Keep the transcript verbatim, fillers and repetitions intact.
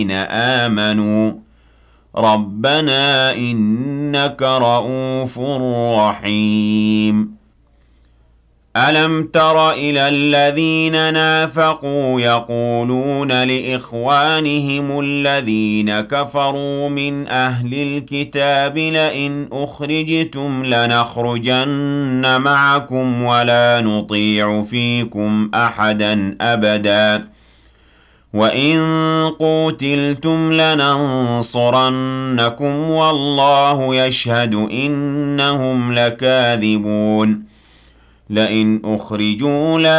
آمنوا ربنا إنك رؤوف رحيم ألم تر إلى الذين نافقوا يقولون لإخوانهم الذين كفروا من أهل الكتاب لئن أخرجتم لنخرجن معكم ولا نطيع فيكم أحدا أبدا وإن قوتلتم لننصرنكم والله يشهد إنهم لكاذبون لئن أخرجوا لا